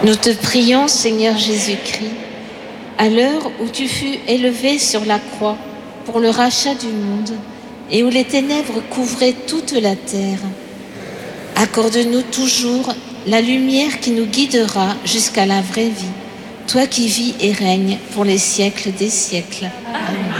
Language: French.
Nous te prions, Seigneur Jésus-Christ, à l'heure où tu fus élevé sur la croix pour le rachat du monde et où les ténèbres couvraient toute la terre, accorde-nous toujours la lumière qui nous guidera jusqu'à la vraie vie, toi qui vis et règnes pour les siècles des siècles. Amen.